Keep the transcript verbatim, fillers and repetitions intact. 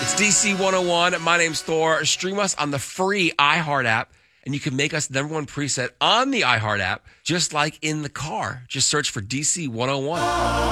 It's D C one oh one. My name's Thor. Stream us on the free iHeart app, and you can make us the number one preset on the iHeart app, just like in the car. Just search for D C one oh one.